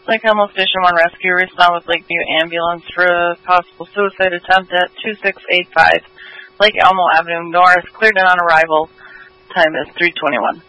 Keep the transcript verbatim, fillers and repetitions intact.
Lake Elmo Station one Rescue, respond with Lakeview Ambulance for a possible suicide attempt at two six eight five Lake Elmo Avenue North, cleared in on arrival. Time is three twenty-one.